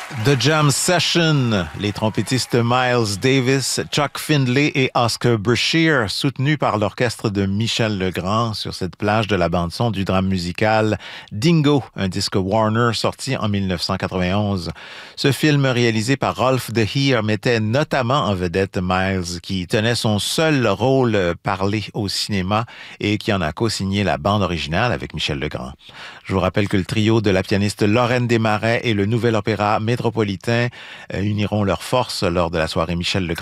The Jam Session, les trompettistes Miles Davis, Chuck Findlay et Oscar Brashear, soutenus par l'orchestre de Michel Legrand sur cette plage de la bande-son du drame musical Dingo, un disque Warner sorti en 1991. Ce film réalisé par Rolf de Heer mettait notamment en vedette Miles, qui tenait son seul rôle parlé au cinéma et qui en a co-signé la bande originale avec Michel Legrand. Je vous rappelle que le trio de la pianiste Lorraine Desmarais et le Nouvel Opéra Métropolitain uniront leurs forces lors de la soirée Michel Legrand